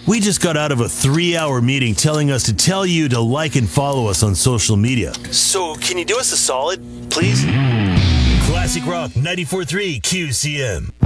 We just got out of a 3-hour meeting telling us to tell you to like and follow us on social media. So, can you do us a solid, please? Classic Rock 94.3 QCM.